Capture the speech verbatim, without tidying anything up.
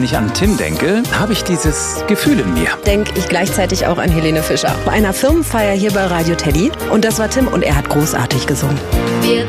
ich an Tim denke, habe ich dieses Gefühl in mir. Denke ich gleichzeitig auch an Helene Fischer. Bei einer Firmenfeier hier bei Radio Teddy. Und das war Tim und er hat großartig gesungen. Wir